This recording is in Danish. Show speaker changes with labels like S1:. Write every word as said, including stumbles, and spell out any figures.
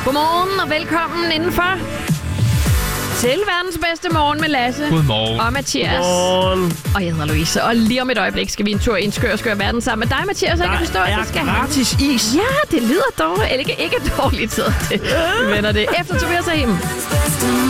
S1: Godmorgen og velkommen indenfor til verdens bedste morgen med Lasse.
S2: Godmorgen.
S1: Og Mathias.
S3: Godmorgen.
S1: Og jeg hedder Louise. Og lige om et øjeblik skal vi en tur i en skør, skør verden sammen med dig, Mathias. Jeg kan forstå, at
S3: Der
S1: så skal
S3: er gratis is.
S1: Ja, det lyder dårligt. Eller ikke, ikke dårligt, så det. Vi vender det efter Tobias Rahim.